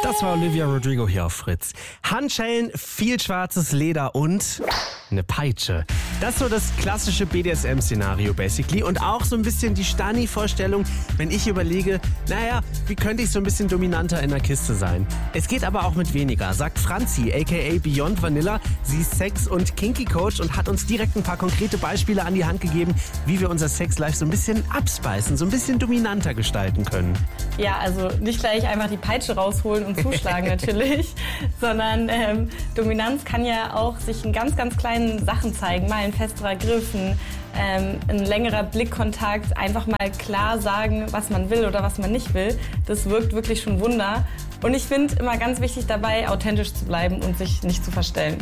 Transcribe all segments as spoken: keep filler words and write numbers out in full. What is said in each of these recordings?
Das war Olivia Rodrigo hier auf Fritz. Handschellen, viel schwarzes Leder und eine Peitsche. Das ist so das klassische B D S M-Szenario basically und auch so ein bisschen die Stani-Vorstellung, wenn ich überlege, naja, wie könnte ich so ein bisschen dominanter in der Kiste sein? Es geht aber auch mit weniger, sagt Franzi, aka Beyond Vanilla. Sie ist Sex- und Kinky-Coach und hat uns direkt ein paar konkrete Beispiele an die Hand gegeben, wie wir unser Sex-Life so ein bisschen abspeisen, so ein bisschen dominanter gestalten können. Ja, also nicht gleich einfach die Peitsche rausholen und zuschlagen natürlich, sondern ähm, Dominanz kann ja auch sich in ganz, ganz kleinen Sachen zeigen. Mal ein festerer Griff, ein, ähm, ein längerer Blickkontakt, einfach mal klar sagen, was man will oder was man nicht will. Das wirkt wirklich schon Wunder. Und ich finde immer ganz wichtig dabei, authentisch zu bleiben und sich nicht zu verstellen.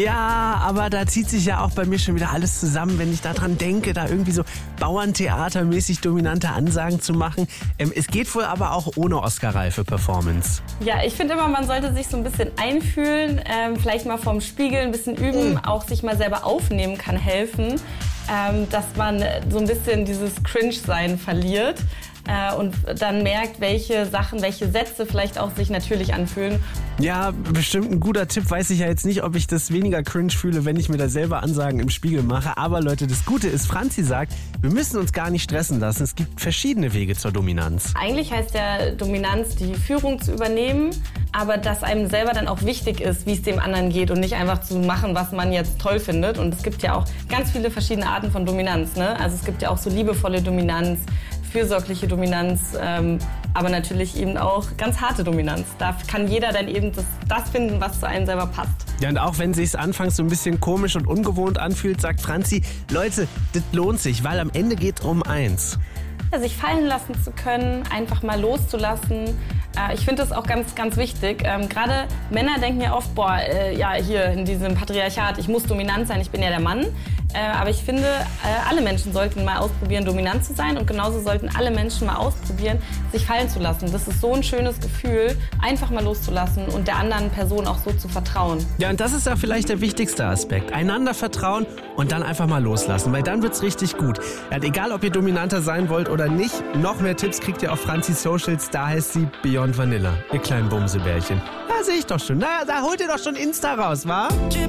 Ja, aber da zieht sich ja auch bei mir schon wieder alles zusammen, wenn ich daran denke, da irgendwie so Bauerntheatermäßig dominante Ansagen zu machen. Ähm, es geht wohl aber auch ohne Oscar-reife Performance. Ja, ich finde immer, man sollte sich so ein bisschen einfühlen, ähm, vielleicht mal vorm Spiegel ein bisschen üben, mhm. auch sich mal selber aufnehmen kann helfen, ähm, dass man so ein bisschen dieses Cringe-Sein verliert. Äh, und dann merkt, welche Sachen, welche Sätze vielleicht auch sich natürlich anfühlen. Ja, bestimmt ein guter Tipp. Weiß ich ja jetzt nicht, ob ich das weniger cringe fühle, wenn ich mir da selber Ansagen im Spiegel mache. Aber Leute, das Gute ist, Franzi sagt, wir müssen uns gar nicht stressen lassen. Es gibt verschiedene Wege zur Dominanz. Eigentlich heißt ja Dominanz, die Führung zu übernehmen, aber dass einem selber dann auch wichtig ist, wie es dem anderen geht und nicht einfach zu machen, was man jetzt toll findet. Und es gibt ja auch ganz viele verschiedene Arten von Dominanz, ne? Also es gibt ja auch so liebevolle Dominanz, fürsorgliche Dominanz, ähm, aber natürlich eben auch ganz harte Dominanz. Da kann jeder dann eben das, das finden, was zu einem selber passt. Ja, und auch wenn es sich anfangs so ein bisschen komisch und ungewohnt anfühlt, sagt Franzi, Leute, das lohnt sich, weil am Ende geht es um eins. Ja, sich fallen lassen zu können, einfach mal loszulassen. Äh, ich finde das auch ganz, ganz wichtig. Ähm, Gerade Männer denken ja oft, boah, äh, ja, hier in diesem Patriarchat, ich muss dominant sein, ich bin ja der Mann. Äh, aber ich finde, äh, alle Menschen sollten mal ausprobieren, dominant zu sein und genauso sollten alle Menschen mal ausprobieren, sich fallen zu lassen. Das ist so ein schönes Gefühl, einfach mal loszulassen und der anderen Person auch so zu vertrauen. Ja, und das ist ja vielleicht der wichtigste Aspekt. Einander vertrauen und dann einfach mal loslassen, weil dann wird's richtig gut. Ja, egal, ob ihr dominanter sein wollt oder nicht, noch mehr Tipps kriegt ihr auf Franzis Socials, da heißt sie Beyond Vanilla, ihr kleinen Bumsebärchen. Ja, sehe ich doch schon. Na, da holt ihr doch schon Insta raus, wa?